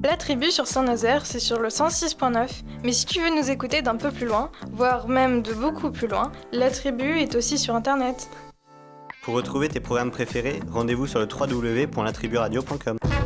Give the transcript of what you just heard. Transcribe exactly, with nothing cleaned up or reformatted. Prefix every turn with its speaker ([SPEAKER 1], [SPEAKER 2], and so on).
[SPEAKER 1] La Tribu sur Saint-Nazaire, c'est sur le cent six point neuf. Mais si tu veux nous écouter d'un peu plus loin, voire même de beaucoup plus loin, La Tribu est aussi sur Internet.
[SPEAKER 2] Pour retrouver tes programmes préférés, rendez-vous sur le w w w point la tribu radio point com.